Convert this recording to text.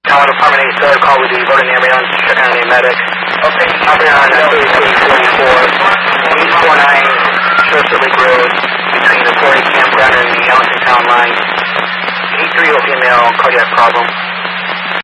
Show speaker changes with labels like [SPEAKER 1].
[SPEAKER 1] Tower Department 8, third call with the Voting Ambulance, checking on the medic. Okay. Out there on 849 Shersley Road, between the 40 campground and the Ellington Town line. 83 female cardiac problem.